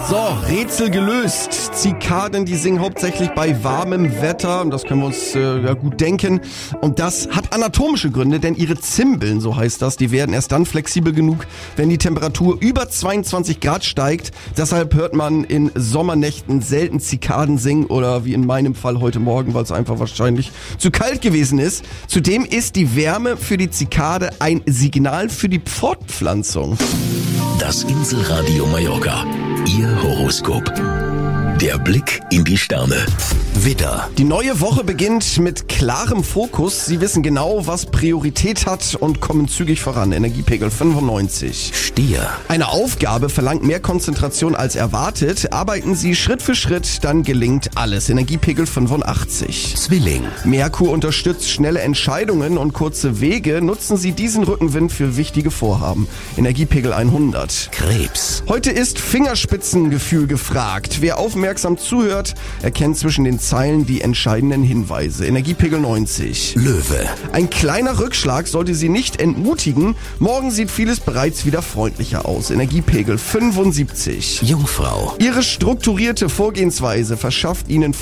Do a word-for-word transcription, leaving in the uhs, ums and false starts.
So, Rätsel gelöst. Zikaden, die singen hauptsächlich bei warmem Wetter. Das können wir uns äh, ja, gut denken. Und das hat anatomische Gründe, denn ihre Zimbeln, so heißt das, die werden erst dann flexibel genug, wenn die Temperatur über zweiundzwanzig Grad steigt. Deshalb hört man in Sommernächten selten Zikaden singen oder wie in meinem Fall heute Morgen, weil es einfach wahrscheinlich zu kalt gewesen ist. Zudem ist die Wärme für die Zikade ein Signal für die Fortpflanzung. Das Inselradio Mallorca. Ihr Horoskop. Der Blick in die Sterne. Widder. Die neue Woche beginnt mit klarem Fokus. Sie wissen genau, was Priorität hat und kommen zügig voran. Energiepegel fünfundneunzig. Stier. Eine Aufgabe verlangt mehr Konzentration als erwartet. Arbeiten Sie Schritt für Schritt, dann gelingt alles. Energiepegel fünfundachtzig. Zwilling. Merkur unterstützt schnelle Entscheidungen und kurze Wege. Nutzen Sie diesen Rückenwind für wichtige Vorhaben. Energiepegel hundert. Krebs. Heute ist Fingerspitzengefühl gefragt. Wer aufmerksam zuhört, erkennt zwischen den Zeilen die entscheidenden Hinweise. Energiepegel neunzig. Löwe. Ein kleiner Rückschlag sollte Sie nicht entmutigen. Morgen sieht vieles bereits wieder freundlicher aus. Energiepegel fünfundsiebzig. Jungfrau. Ihre strukturierte Vorgehensweise verschafft Ihnen